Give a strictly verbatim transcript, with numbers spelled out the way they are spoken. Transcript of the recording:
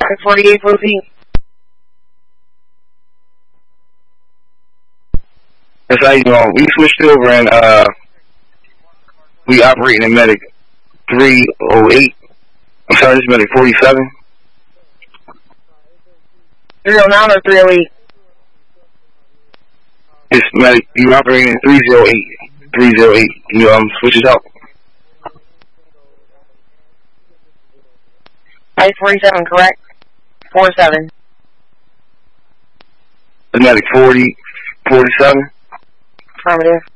forty-eight, proceed. That's how you know. We switched over and uh, we operating in medic three oh eight. I'm sorry, this is medic forty-seven. three oh nine or three oh eight? It's medic, you operating in three oh eight. three oh eight. You um, switch it out. Type forty-seven, correct? forty-seven. It's medic forty, forty-seven. Affirmative.